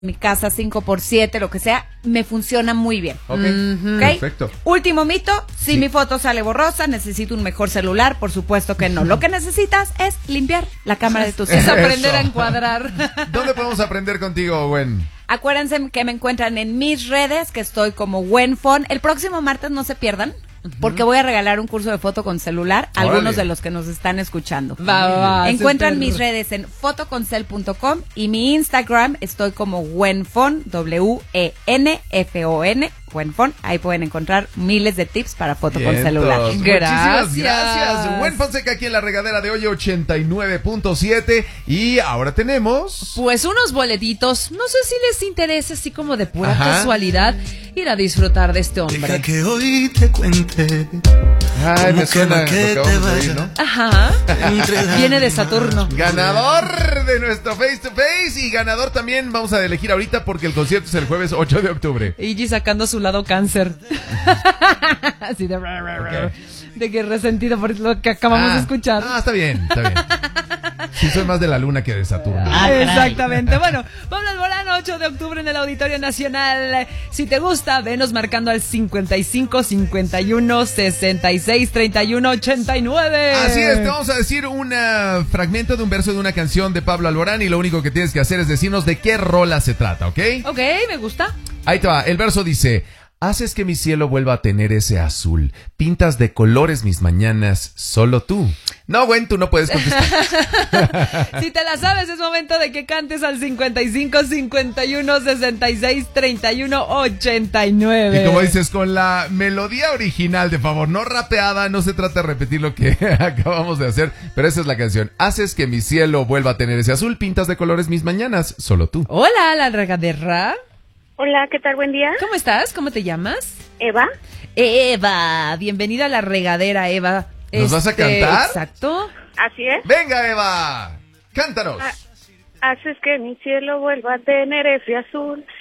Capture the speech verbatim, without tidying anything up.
mi casa cinco por siete, lo que sea, me funciona muy bien. Ok, ¿Okay? Perfecto. Último mito, si Sí. mi foto sale borrosa, necesito un mejor celular, por supuesto que no. Lo que necesitas es limpiar la cámara de tu Es celular. aprender Eso. a encuadrar. ¿Dónde podemos aprender contigo, Gwen? Acuérdense que me encuentran en mis redes, que estoy como Gwenfon. El próximo martes no se pierdan, porque voy a regalar un curso de foto con celular a Órale. algunos de los que nos están escuchando. Va, va, va, Encuentran súper. mis redes en fotoconcel punto com y mi Instagram estoy como Gwenfon, W E N F O N, Gwenfon. Ahí pueden encontrar miles de tips para foto con Vientos. celular. Muchísimas Gracias. gracias. Gwen Fonseca aquí en la regadera de hoy ochenta y nueve punto siete y ahora tenemos... Pues unos boletitos, no sé si les interesa, así como de pura Ajá. casualidad, ir a disfrutar de este hombre. Deja que hoy te cuente. Ay, me ¿Cómo suena que lo te que vamos a oír, vaya? ¿no? Ajá. Entre la Viene de Saturno. Ganador de nuestro Face to Face y ganador también vamos a elegir ahorita porque el concierto es el jueves ocho de octubre. Iggy sacando su lado cáncer. Así de... Ok. De que resentido por lo que acabamos Ah, de escuchar. Ah, está bien, está bien. Sí, soy más de la luna que de Saturno. Exactamente. Bueno, Pablo Alborán, ocho de octubre en el Auditorio Nacional. Si te gusta, venos marcando al cincuenta y cinco, cincuenta y uno, sesenta y seis, treinta y uno, ochenta y nueve. Así es, te vamos a decir un uh, fragmento de un verso de una canción de Pablo Alborán y lo único que tienes que hacer es decirnos de qué rola se trata, ¿ok? Ok, me gusta. Ahí te va, el verso dice: haces que mi cielo vuelva a tener ese azul, pintas de colores mis mañanas, solo tú. No, Gwen, tú no puedes contestar. Si te la sabes, es momento de que cantes al cincuenta y cinco, cincuenta y uno, sesenta y seis, treinta y uno, ochenta y nueve. Y como dices, con la melodía original, de favor, no rapeada, no se trata de repetir lo que acabamos de hacer, pero esa es la canción. Haces que mi cielo vuelva a tener ese azul, pintas de colores mis mañanas, solo tú. Hola, la regadera. Hola, ¿qué tal? Buen día. ¿Cómo estás? ¿Cómo te llamas? Eva. Eva, bienvenida a la regadera, Eva. ¿Nos vas a cantar? Exacto. Así es. Venga, Eva, cántanos. Ah, Haces que mi cielo vuelva a tener ese azul,